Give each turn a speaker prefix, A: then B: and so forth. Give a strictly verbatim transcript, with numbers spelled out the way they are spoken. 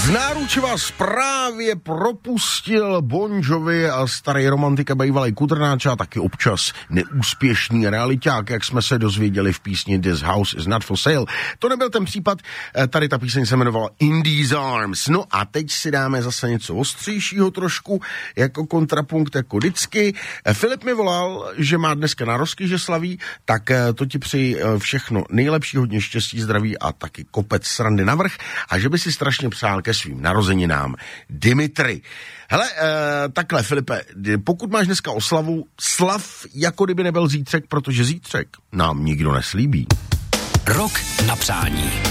A: V náruči vás právě propustil Bon Jovi a starý romantika bývalý Kudrnáč a taky občas neúspěšný realiťák, jak jsme se dozvěděli v písni This House is Not for Sale. To nebyl ten případ, tady ta píseň se jmenovala In These Arms. No a teď si dáme zase něco ostřejšího trošku, jako kontrapunkt, jako vždycky. Filip mi volal, že má dneska narozky, že slaví, tak to ti přeji všechno nejlepší, hodně štěstí, zdraví a taky kopec srandy navrch a že by si strašně přál ke svým narozeninám Dimitri. Hele, e, takhle, Filipe, pokud máš dneska oslavu, slav jako kdyby nebyl zítřek, protože zítřek nám nikdo neslíbí.
B: Rok na přání.